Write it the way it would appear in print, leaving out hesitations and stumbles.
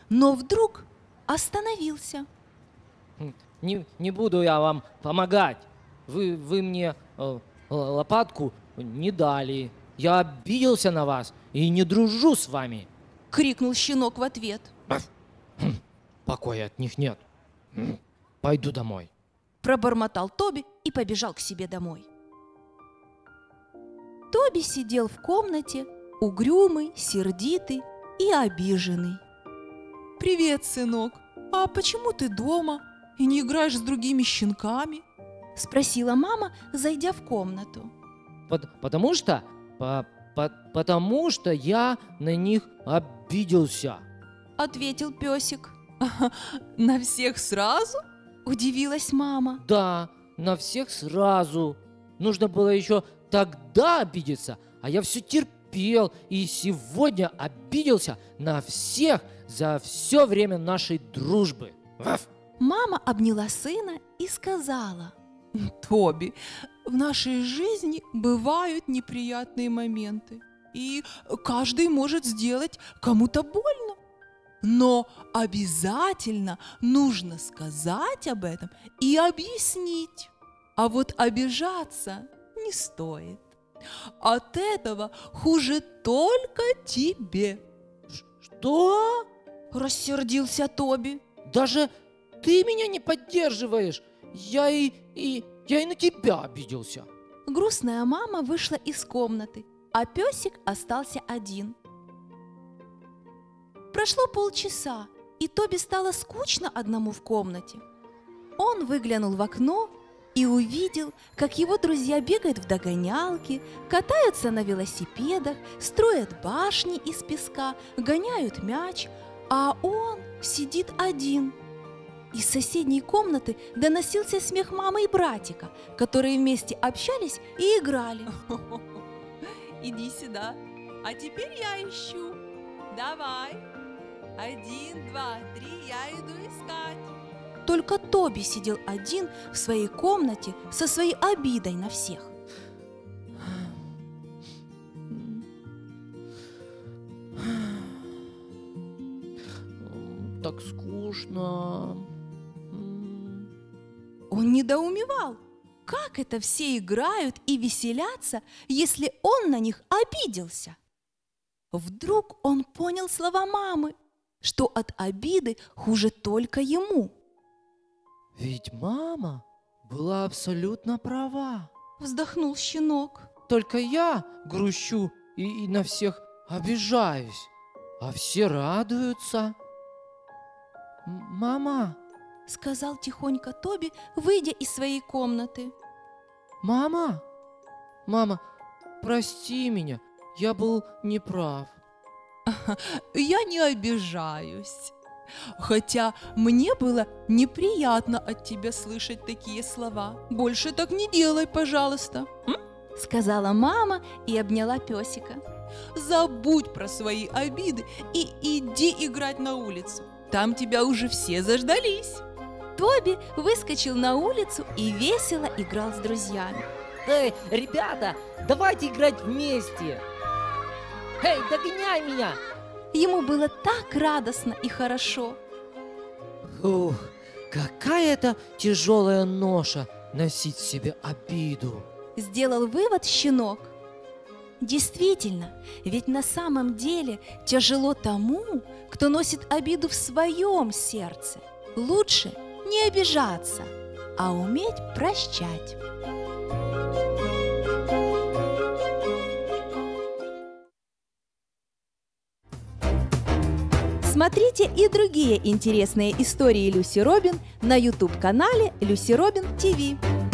но вдруг остановился. Не буду я вам помогать. Вы мне лопатку не дали. Я обиделся на вас и не дружу с вами. Крикнул щенок в ответ. Покоя от них нет. Пойду домой. Пробормотал Тоби и побежал к себе домой. Тоби сидел в комнате, угрюмый, сердитый и обиженный. «Привет, сынок! А почему ты дома и не играешь с другими щенками?» Спросила мама, зайдя в комнату. Потому что я на них обиделся. Ответил песик. «На всех сразу?» Удивилась мама. Да, на всех сразу. Нужно было еще тогда обидеться, а я все терпел и сегодня обиделся на всех за все время нашей дружбы. Мама обняла сына и сказала: «Тоби, в нашей жизни бывают неприятные моменты, и каждый может сделать кому-то больно. Но обязательно нужно сказать об этом и объяснить. А вот обижаться не стоит. От этого хуже только тебе». Что? Рассердился Тоби. Даже ты меня не поддерживаешь. Я и на тебя обиделся. Грустная мама вышла из комнаты, а песик остался один. Прошло полчаса, и Тоби стало скучно одному в комнате. Он выглянул в окно и увидел, как его друзья бегают в догонялки, катаются на велосипедах, строят башни из песка, гоняют мяч, а он сидит один. Из соседней комнаты доносился смех мамы и братика, которые вместе общались и играли. «Иди сюда, а теперь я ищу. Давай. 1, 2, 3, я иду искать». Только Тоби сидел один в своей комнате со своей обидой на всех. Так скучно. Он недоумевал, как это все играют и веселятся, если он на них обиделся. Вдруг он понял слова мамы, что от обиды хуже только ему. Ведь мама была абсолютно права. Вздохнул щенок. Только я грущу и на всех обижаюсь, а все радуются. Мама, сказал тихонько Тоби, выйдя из своей комнаты. Мама, прости меня, я был неправ. Я не обижаюсь. Хотя мне было неприятно от тебя слышать такие слова. Больше так не делай, пожалуйста. Сказала мама и обняла песика. Забудь про свои обиды и иди играть на улицу. Там тебя уже все заждались. Тоби выскочил на улицу и весело играл с друзьями. Эй, ребята, давайте играть вместе. Эй, догоняй меня. Ему было так радостно и хорошо. Ух, какая это тяжелая ноша носить в себе обиду. Сделал вывод щенок. Действительно, ведь на самом деле тяжело тому, кто носит обиду в своем сердце. Лучше не обижаться, а уметь прощать. Смотрите и другие интересные истории Люси Робин на YouTube-канале Люси Робин ТВ.